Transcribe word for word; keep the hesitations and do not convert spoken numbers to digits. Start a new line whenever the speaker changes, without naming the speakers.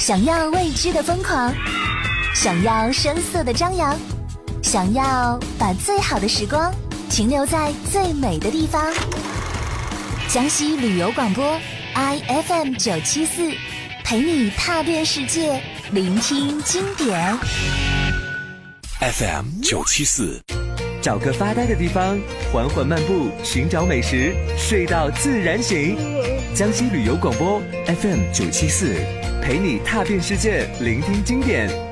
想要未知的疯狂，想要声色的张扬，想要把最好的时光停留在最美的地方。江西旅游广播 I F M 九七四，陪你踏遍世界，聆听经典。
F M 九七四，
找个发呆的地方，缓缓漫步，寻找美食，睡到自然醒。江西旅游广播 F M 九七四，陪你踏遍世界，聆听经典。